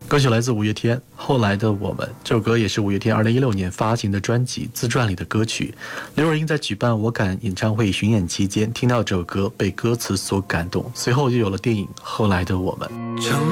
歌曲来自五月天《后来的我们》，这首歌也是五月天2016年发行的专辑自传里的歌曲。刘若英在举办我敢演唱会巡演期间听到这首歌，被歌词所感动，随后就有了电影《后来的我们》。 城